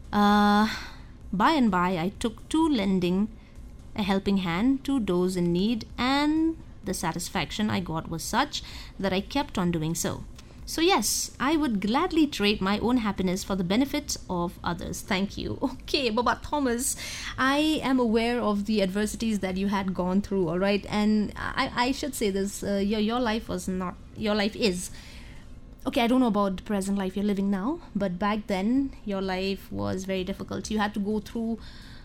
Uh, by and by, I took to lending a helping hand to those in need, and the satisfaction I got was such that I kept on doing so. So, yes, I would gladly trade my own happiness for the benefit of others. Thank you. Okay, Baba Thomas, I am aware of the adversities that you had gone through, all right? And I should say this, your life was not, your life is. Okay, I don't know about the present life you're living now, but back then, your life was very difficult. You had to go through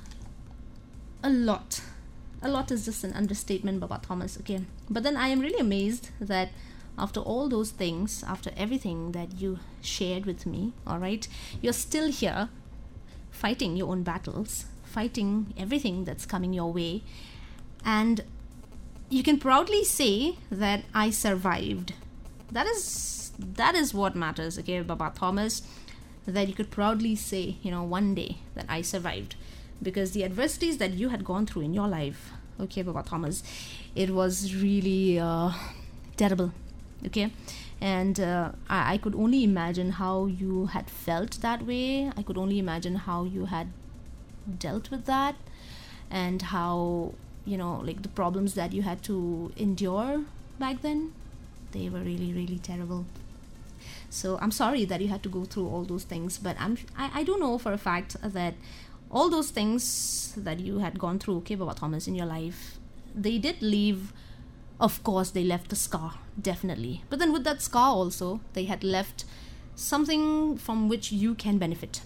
a lot. A lot is just an understatement, Baba Thomas, okay? But then I am really amazed that after all those things, after everything that you shared with me, all right, you're still here fighting your own battles, fighting everything that's coming your way, and you can proudly say that I survived. That is what matters, okay, Baba Thomas, that you could proudly say, one day that I survived, because the adversities that you had gone through in your life, okay, Baba Thomas, it was really terrible. Okay, and I could only imagine how you had felt that way. I could only imagine how you had dealt with that, and how, like the problems that you had to endure back then, they were really, really terrible. So I'm sorry that you had to go through all those things, but I do know for a fact that all those things that you had gone through, okay, Baba Thomas, in your life, they did leave. Of course, they left a scar, definitely. But then with that scar also, they had left something from which you can benefit,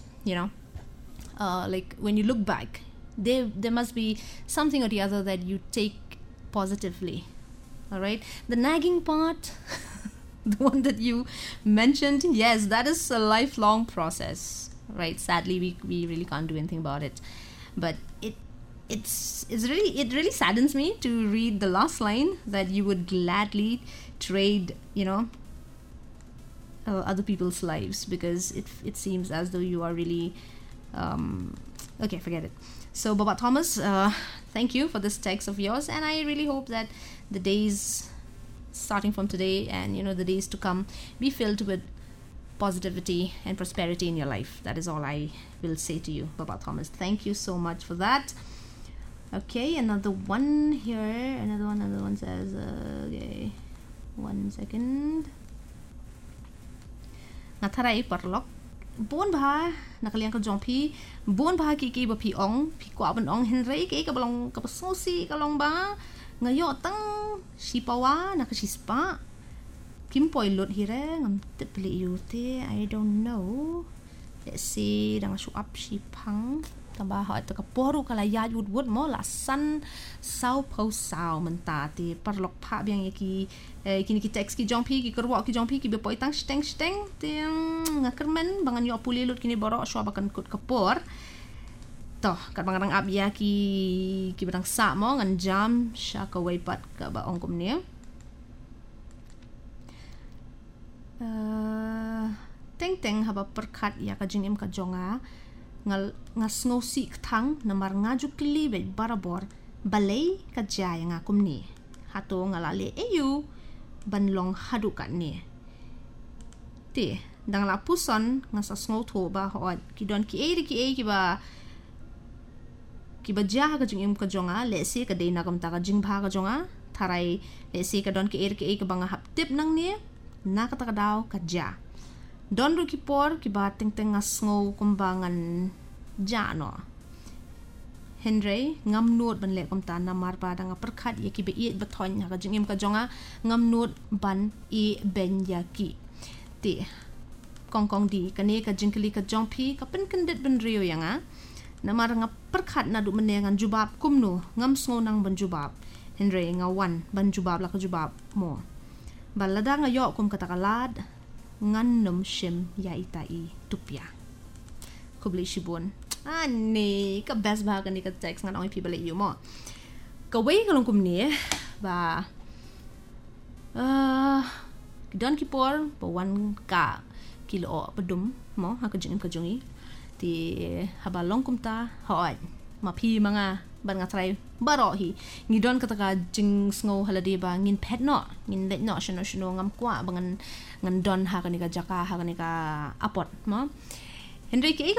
like when you look back, there must be something or the other that you take positively, all right? The nagging part, the one that you mentioned, yes, that is a lifelong process, right? Sadly, we really can't do anything about it. But it really saddens me to read the last line, that you would gladly trade other people's lives, because it seems as though you are really okay, forget it. So Baba Thomas, thank you for this text of yours, and I really hope that the days starting from today and the days to come be filled with positivity and prosperity in your life. That is all I will say to you, Baba Thomas. Thank you so much for that. Okay, another one here. Another one says, okay, 1 second. Ngatarai parlok. Bon ba nakaliang ka jongpi. Bon ba ki ba pi ong pi kwa ban ong Henry ki ka balong ka pasosi ka long ba. Ngayo tang sipawa nakasispa. Kim poi lot hire ngam tepli yute. I don't know. Let's see, dang show up sipang. Tambah hot ka poru kala ya wood mo la san sau po sau mentati parlok pa biang ki kini ki text ki jongpi ki kerwa ki jongpi ki be poi tang steng tiang ngakermen bangan yo puli lut kini borok swa bakan kut kapor toh kat bangang ab ya ki badang sa mo ngan jam sha ka wai pat ka ba ong kum ne teng haba perkat ya ka jingim ka jonga ngas ngosi ktang namar ngaju kli be barabor balay ka jaya nga kumni hato ngalale eyu banlong hadu kat ni ti dang la puson ngas ngo tho ba hot kidon ki ba jah ka jingim ka jonga le se ka de na kam ta ka jing bha ka jonga tharai le se ka don ki ka banga hap tip nang ni na ka ta ka daw ka ja don ru ki por ki ba teng ngas ngo kumbangan jano Henry ngam nut ban le kom ta namar pa dang perkhat ye ki be i bathon ha ka jingim ka jonga ngam nut ban i ben ya ki ti kong di kane ka jingkli ka jongpi ka pen kendet ben rio yanga namar nga perkhat na du menengan jubab kumnu ngam sngo nang ban jubab Henry ngawan ban jubab la ka jubab mo balada nga yo kum katakalad ngan nom shim ya itai tupya kubli shibun ani ka best ba ka ni ka text ngan ong people you mo ka way ka long kum ni ba don kipor pa wan ka kilo pedum mo ha ka jingim ka jongi ti haba long kum ta hoat ma pi mga ban nga try baro hi ngidon kataka jing sngo halade ba ngin pet no ngin let no shino ngam kwa bangan ngan don ha ka ni ka jaka ha ka ni ka apot mo Henry